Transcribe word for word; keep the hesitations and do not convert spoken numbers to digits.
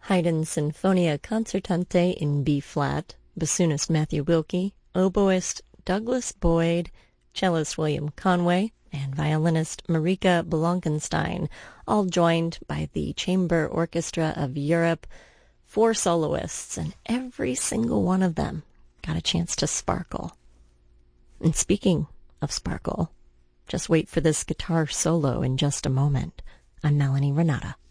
Haydn Sinfonia Concertante in B-flat, bassoonist Matthew Wilkie, oboist Douglas Boyd, cellist William Conway, and violinist Marika Blankenstein, all joined by the Chamber Orchestra of Europe, four soloists, and every single one of them got a chance to sparkle. And speaking of sparkle, just wait for this guitar solo in just a moment. I'm Melanie Renata.